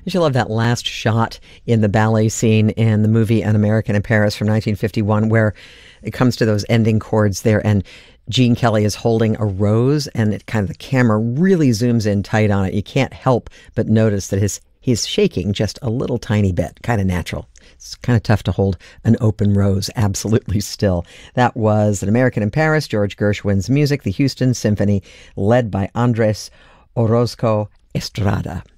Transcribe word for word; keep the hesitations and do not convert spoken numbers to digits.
You love that last shot in the ballet scene in the movie An American in Paris from nineteen fifty-one, where it comes to those ending chords there, and Gene Kelly is holding a rose, and it kind of the camera really zooms in tight on it. You can't help but notice that his he's shaking just a little tiny bit, kind of natural. It's kind of tough to hold an open rose absolutely still. That was An American in Paris, George Gershwin's music, the Houston Symphony, led by Andres Orozco Estrada.